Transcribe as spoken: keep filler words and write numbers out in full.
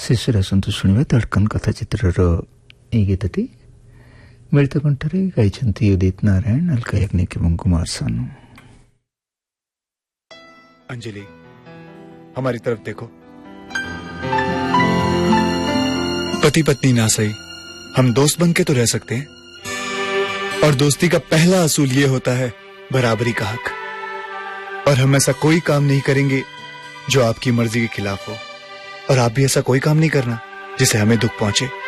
ଶିଶୁର ଆସନ୍ତୁ ଶୁଣିବା ଧଡ଼କନ କଥା ଚିତ୍ରର ଏହି ଗୀତଟି ମିଳିତ କଣ୍ଠରେ ଗାଇଛନ୍ତି ଉଦିତ ନାରାୟଣ, ଅଲକା ୟାଗ୍ନିକ ଏବଂ କୁମାର ସାନୁ। अंजलि, हमारी तरफ देखो। पति पत्नी ना सही, हम दोस्त बन के तो रह सकते हैं। और दोस्ती का पहला असूल ये होता है बराबरी का हक। और हम ऐसा कोई काम नहीं करेंगे जो आपकी मर्जी के खिलाफ हो, और आप भी ऐसा कोई काम नहीं करना जिसे हमें दुख पहुंचे।